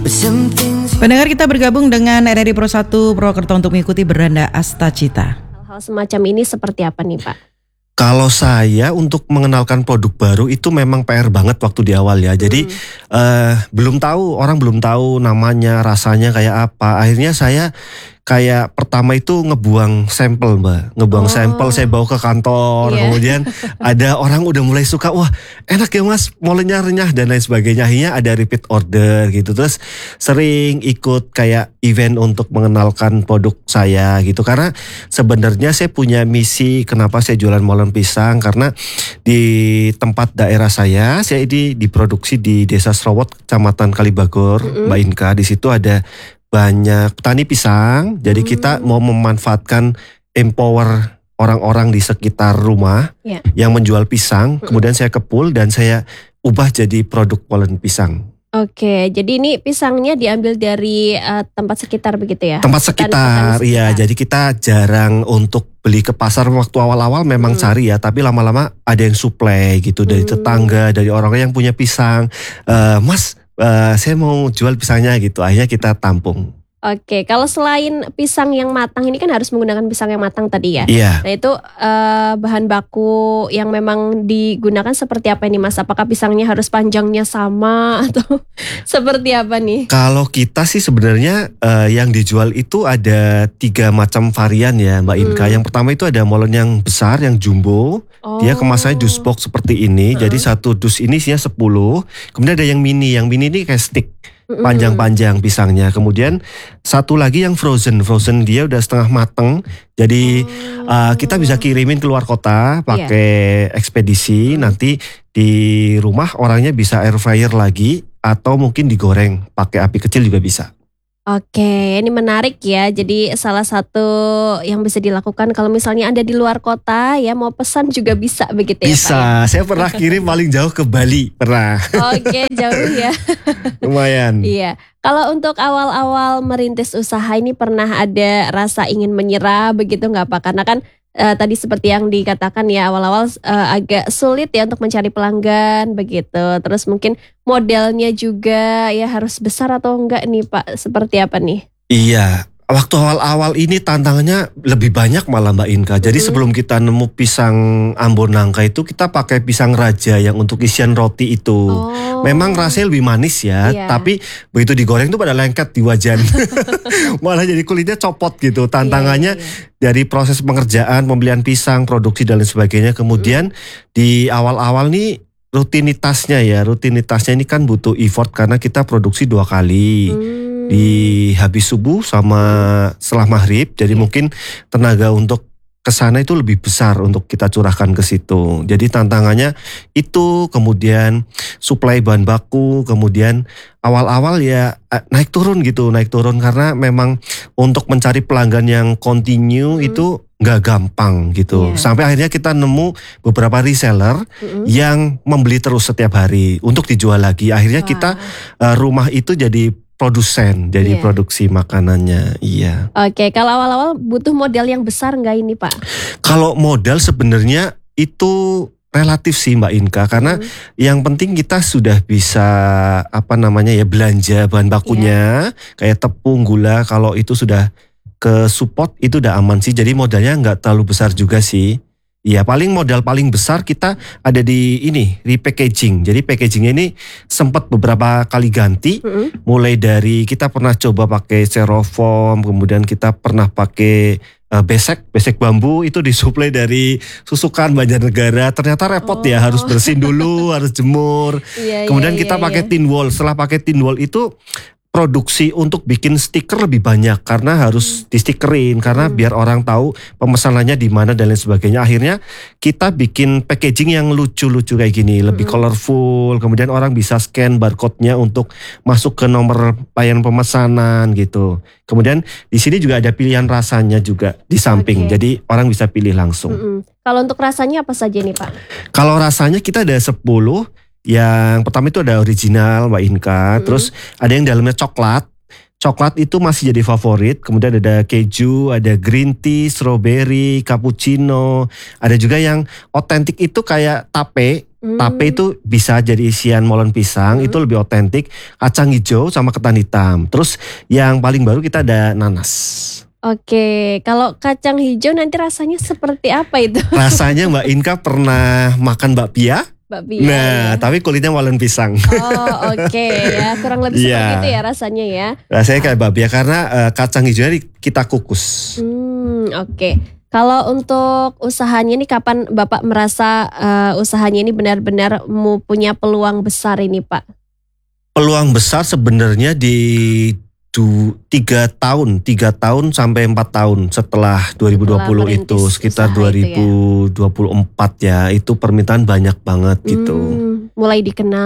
Pendengar, kita bergabung dengan RRI Pro 1 Purwokerto untuk mengikuti Beranda Astacita. Hal semacam ini seperti apa nih Pak? Kalau saya untuk mengenalkan produk baru itu memang PR banget waktu di awal ya. Jadi orang belum tahu namanya, rasanya kayak apa. Akhirnya saya kayak pertama itu ngebuang sampel Mbak. Sampel saya bawa ke kantor. Kemudian ada orang udah mulai suka, wah enak ya Mas, molenya renyah dan lain sebagainya. Akhirnya ada repeat order gitu. Terus sering ikut kayak event untuk mengenalkan produk saya gitu. Karena sebenarnya saya punya misi kenapa saya jualan molen pisang. Karena di tempat daerah saya ini diproduksi di Desa Srowot, Kecamatan Kalibagor, Mbak Inka. Di situ ada banyak petani pisang, jadi kita mau memanfaatkan empower orang-orang di sekitar rumah yang menjual pisang, kemudian saya kepul dan saya ubah jadi produk molen pisang. Oke, jadi ini pisangnya diambil dari tempat sekitar begitu ya? Tempat sekitar, iya. Jadi kita jarang untuk beli ke pasar waktu awal-awal memang cari ya, tapi lama-lama ada yang supply gitu dari tetangga, dari orang yang punya pisang. Mas, saya mau jual pisangnya gitu, akhirnya kita tampung. Oke, kalau selain pisang yang matang ini kan harus menggunakan pisang yang matang tadi ya? Iya. Nah itu bahan baku yang memang digunakan seperti apa ini Mas? Apakah pisangnya harus panjangnya sama atau seperti apa nih? Kalau kita sih sebenarnya yang dijual itu ada 3 macam varian ya Mbak Inka. Yang pertama itu ada molen yang besar, yang jumbo. Dia kemasannya dus box seperti ini. Jadi satu dus ini isinya 10. Kemudian ada yang mini ini kayak stick. Panjang-panjang pisangnya. Kemudian satu lagi yang frozen dia udah setengah mateng. Jadi kita bisa kirimin keluar kota pakai ekspedisi. Nanti di rumah orangnya bisa air fryer lagi atau mungkin digoreng pakai api kecil juga bisa. Oke, ini menarik ya. Jadi salah satu yang bisa dilakukan kalau misalnya Anda di luar kota ya, mau pesan juga bisa begitu ya bisa, Pak? Ya? Saya pernah kirim paling jauh ke Bali, pernah. Oke, jauh ya. Lumayan. Iya, kalau untuk awal-awal merintis usaha ini pernah ada rasa ingin menyerah begitu nggak Pak? Karena kan tadi seperti yang dikatakan ya awal-awal agak sulit ya untuk mencari pelanggan begitu. Terus mungkin modelnya juga ya harus besar atau enggak nih Pak? Seperti apa nih? Iya. Waktu awal-awal ini tantangannya lebih banyak malah Mbak Inka. Jadi sebelum kita nemu pisang Ambon Nangka itu kita pakai pisang raja yang untuk isian roti itu. Memang rasanya lebih manis ya, tapi begitu digoreng tuh pada lengket di wajan. Malah jadi kulitnya copot gitu. Tantangannya dari proses pengerjaan, pembelian pisang, produksi dan lain sebagainya. Kemudian di awal-awal nih rutinitasnya ini kan butuh effort karena kita produksi 2 kali. Di habis subuh sama setelah maghrib, jadi mungkin tenaga untuk kesana itu lebih besar untuk kita curahkan ke situ. Jadi tantangannya itu, kemudian suplai bahan baku, kemudian awal-awal ya naik turun karena memang untuk mencari pelanggan yang continue itu nggak gampang gitu. Sampai akhirnya kita nemu beberapa reseller yang membeli terus setiap hari untuk dijual lagi. Akhirnya kita rumah itu jadi produsen, jadi produksi makanannya. Iya. Oke, kalau awal-awal butuh modal yang besar nggak ini Pak? Kalau modal sebenarnya itu relatif sih Mbak Inka, karena yang penting kita sudah bisa belanja bahan bakunya kayak tepung, gula. Kalau itu sudah ke support itu udah aman sih. Jadi modalnya nggak terlalu besar juga sih. Iya, paling modal paling besar kita ada di repackaging. Jadi packagingnya ini sempat beberapa kali ganti. Mulai dari kita pernah coba pakai styrofoam, kemudian kita pernah pakai besek bambu itu disuplai dari Susukan Banjarnegara. Ternyata repot ya, harus bersihin dulu, harus jemur. Kemudian kita pakai tin wall. Setelah pakai tin wall itu produksi untuk bikin stiker lebih banyak karena harus di-stikerin karena biar orang tahu pemesanannya di mana dan lain sebagainya. Akhirnya kita bikin packaging yang lucu-lucu kayak gini, lebih colorful. Kemudian orang bisa scan barcode-nya untuk masuk ke nomor layanan pemesanan gitu. Kemudian di sini juga ada pilihan rasanya juga di samping. Jadi orang bisa pilih langsung. Kalau untuk rasanya apa saja nih Pak? Kalau rasanya kita ada 10. Yang pertama itu ada original Mbak Inka, terus ada yang dalamnya coklat, coklat itu masih jadi favorit. Kemudian ada keju, ada green tea, strawberry, cappuccino. Ada juga yang otentik itu kayak tape. Tape itu bisa jadi isian molen pisang, itu lebih otentik. Kacang hijau sama ketan hitam. Terus yang paling baru kita ada nanas. Oke, kalau kacang hijau nanti rasanya seperti apa itu? Rasanya Mbak Inka pernah makan bakpia? Bakpia. Nah, tapi kulitnya molen pisang. Oh, oke ya, kurang lebih seperti itu ya rasanya ya. Rasanya kayak bakpia karena kacang hijaunya kita kukus. Oke. Kalau untuk usahanya ini kapan Bapak merasa usahanya ini benar-benar punya peluang besar ini, Pak? Peluang besar sebenarnya di 3 tahun sampai 4 tahun setelah 2020 itu sekitar 2024 ya, itu permintaan banyak banget gitu. Mulai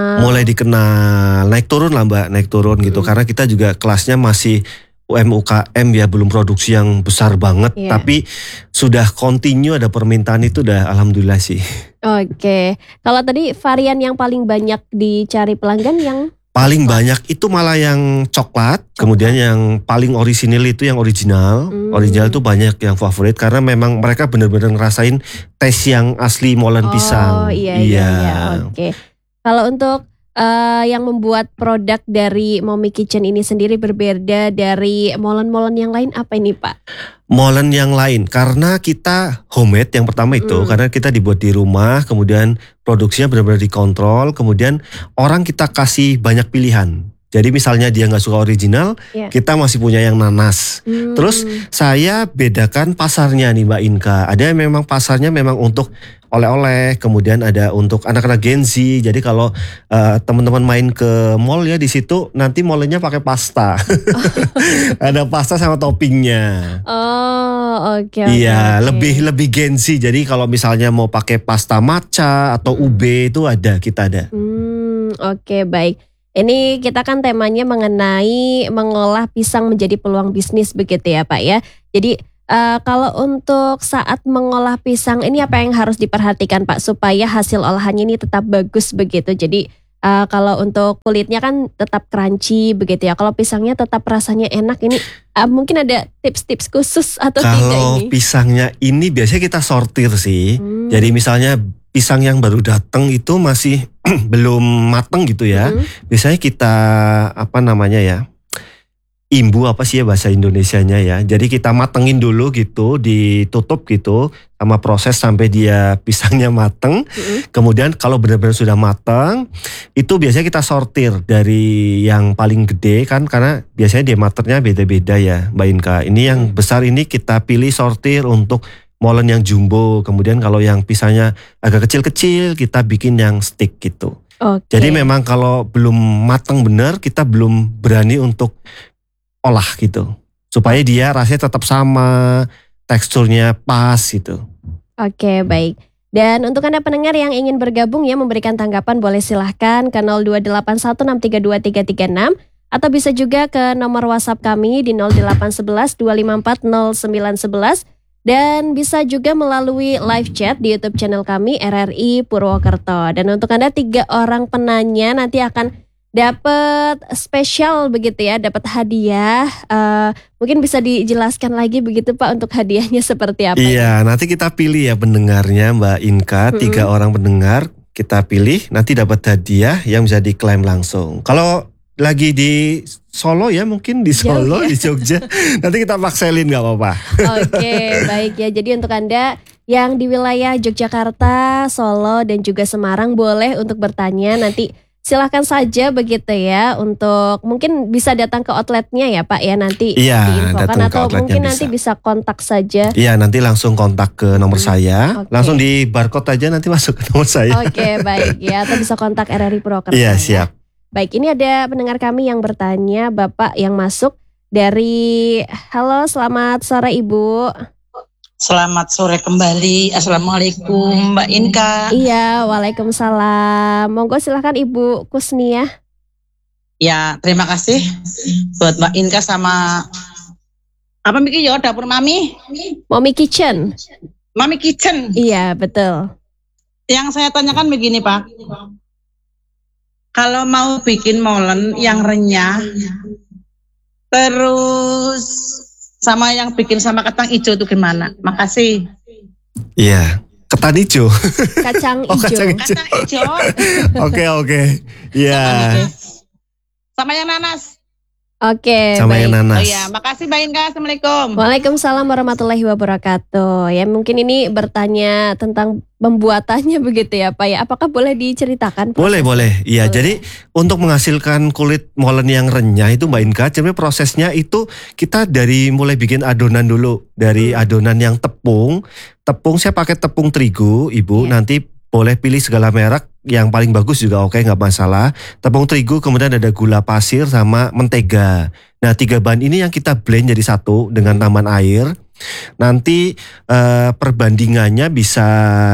dikenal naik turun lah Mbak, naik turun gitu karena kita juga kelasnya masih UMKM ya, belum produksi yang besar banget tapi sudah continue ada permintaan itu udah alhamdulillah sih. Oke. Kalau tadi varian yang paling banyak dicari pelanggan yang paling banyak itu malah yang coklat. Kemudian yang paling orisinil itu yang original. Original itu banyak yang favorit karena memang mereka benar-benar ngerasain tes yang asli molen pisang. Iya. Oke. Kalau untuk yang membuat produk dari Mommy Kitchen ini sendiri berbeda dari molen-molen yang lain apa ini Pak? Molen yang lain karena kita homemade yang pertama itu karena kita dibuat di rumah, kemudian produksinya benar-benar dikontrol, kemudian orang kita kasih banyak pilihan. Jadi misalnya dia nggak suka original, kita masih punya yang nanas. Terus saya bedakan pasarnya nih Mbak Inka. Ada yang memang pasarnya memang untuk oleh-oleh, kemudian ada untuk anak-anak Gen Z. Jadi kalau teman-teman main ke mall ya di situ nanti molenya pakai pasta. Ada pasta sama toppingnya. Oh, oke. Iya, lebih Gen Z. Jadi kalau misalnya mau pakai pasta matcha atau ube itu kita ada. Oke, baik. Ini kita kan temanya mengenai mengolah pisang menjadi peluang bisnis begitu ya Pak ya. Jadi kalau untuk saat mengolah pisang ini apa yang harus diperhatikan Pak supaya hasil olahannya ini tetap bagus begitu. Jadi kalau untuk kulitnya kan tetap crunchy begitu ya. Kalau pisangnya tetap rasanya enak ini mungkin ada tips-tips khusus atau tidak ini? Kalau pisangnya ini biasanya kita sortir sih. Jadi misalnya pisang yang baru datang itu masih belum mateng gitu ya. Biasanya kita imbu apa sih ya bahasa Indonesianya ya. Jadi kita matengin dulu gitu, ditutup gitu sama proses sampai dia pisangnya mateng. Kemudian kalau benar-benar sudah mateng, itu biasanya kita sortir dari yang paling gede kan karena biasanya diameternya beda-beda ya Mbak Inka. Ini yang besar ini kita pilih sortir untuk molen yang jumbo. Kemudian kalau yang pisangnya agak kecil-kecil kita bikin yang stick gitu. Jadi memang kalau belum mateng benar kita belum berani untuk olah gitu. Supaya dia rasanya tetap sama, teksturnya pas gitu. Oke, baik. Dan untuk Anda pendengar yang ingin bergabung ya memberikan tanggapan boleh silahkan ke 02816323336 atau bisa juga ke nomor WhatsApp kami di 0811 254 0911 dan bisa juga melalui live chat di YouTube channel kami RRI Purwokerto. Dan untuk Anda 3 orang penanya nanti akan dapat spesial begitu ya, dapat hadiah. Mungkin bisa dijelaskan lagi begitu Pak untuk hadiahnya seperti apa? Iya, nanti kita pilih ya pendengarnya Mbak Inka, 3 orang pendengar kita pilih, nanti dapat hadiah yang bisa diklaim langsung. Kalau lagi di Solo ya mungkin di Solo, di Jogja, nanti kita pakselin gak apa-apa. Oke, baik ya. Jadi untuk Anda yang di wilayah Yogyakarta, Solo dan juga Semarang boleh untuk bertanya nanti. Silahkan saja begitu ya untuk mungkin bisa datang ke outletnya ya Pak ya nanti diinfokan atau mungkin nanti bisa kontak saja. Iya nanti langsung kontak ke nomor saya, langsung di barcode aja nanti masuk ke nomor saya. Oke, baik ya, atau bisa kontak RRI Purwokerto. Iya siap. Baik, ini ada pendengar kami yang bertanya Bapak yang masuk dari halo selamat sore Ibu. Selamat sore kembali. Assalamualaikum Mbak Inka. Iya, waalaikumsalam. Monggo silahkan Ibu Kusnia. Ya, terima kasih buat Mbak Inka sama apa Miki ya dapur Mami? Mommy Kitchen. Mami Kitchen. Iya, betul. Yang saya tanyakan begini Pak. Kalau mau bikin molen yang renyah, Terus sama yang bikin sama kacang hijau itu gimana? Makasih. Iya, ketan hijau. Kacang Oh, hijau. kacang hijau. Kacang hijau. Oke. Iya. Sama yang nanas. Oke, Sama baik. yang nanas. Oh iya, makasih Mbak Inka. Assalamualaikum. Waalaikumsalam warahmatullahi wabarakatuh. Ya mungkin ini bertanya tentang pembuatannya begitu ya Pak ya. Apakah boleh diceritakan? Boleh. Iya, Boleh. jadi untuk menghasilkan kulit molen yang renyah itu Mbak Inka, sebenarnya prosesnya itu kita dari mulai bikin adonan dulu. Dari adonan yang tepung saya pakai tepung terigu, Ibu. Iya. Nanti boleh pilih segala merek, yang paling bagus juga oke, nggak masalah. Tepung terigu, kemudian ada gula pasir sama mentega. Nah 3 bahan ini yang kita blend jadi satu dengan tambahan air. Nanti perbandingannya bisa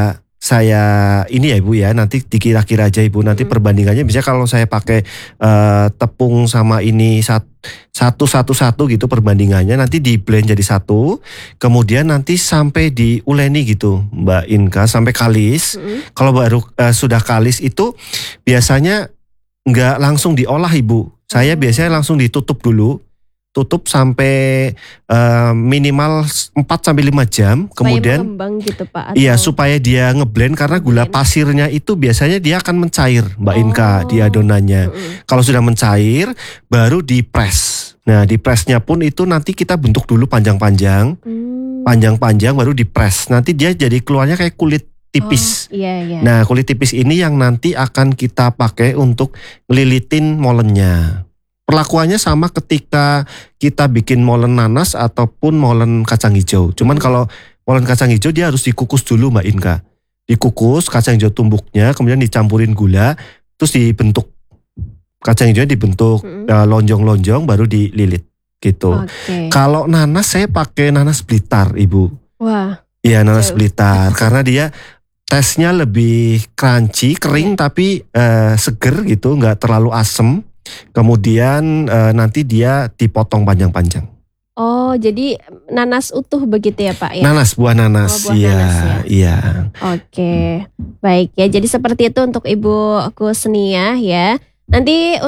saya ini ya Ibu ya, nanti dikira-kira aja Ibu. Nanti perbandingannya bisa kalau saya pakai tepung sama ini satu gitu perbandingannya, nanti di blend jadi satu. Kemudian nanti sampai diuleni gitu Mbak Inka, sampai kalis. Kalau baru sudah kalis itu biasanya nggak langsung diolah Ibu. Saya biasanya langsung ditutup dulu. Tutup sampai minimal 4-5 jam. Kemudian mengembang gitu Pak. iya, supaya dia ngeblend, karena gula pasirnya itu biasanya dia akan mencair Mbak Inka di adonannya. Kalau sudah mencair baru dipres. Nah dipresnya pun itu nanti kita bentuk dulu panjang-panjang. Panjang-panjang baru dipres. Nanti dia jadi keluarnya kayak kulit tipis. Iya. Nah kulit tipis ini yang nanti akan kita pakai untuk ngelilitin molennya. Perlakuannya sama ketika kita bikin molen nanas ataupun molen kacang hijau. Cuman kalau molen kacang hijau dia harus dikukus dulu Mbak Inka. Dikukus kacang hijau tumbuknya, kemudian dicampurin gula, terus dibentuk. Kacang hijaunya dibentuk lonjong-lonjong, baru dililit gitu. Oke. Kalau nanas saya pakai nanas Blitar Ibu. Wah. Iya, nanas Blitar karena dia tesnya lebih crunchy, kering tapi seger gitu, nggak terlalu asem. Kemudian nanti dia dipotong panjang-panjang. Oh, jadi nanas utuh begitu ya Pak ya? Nanas, buah nanas. Oh, buah nanas ya. Iya. Oke, baik ya. Jadi seperti itu untuk Ibu Kusnia ya. Nanti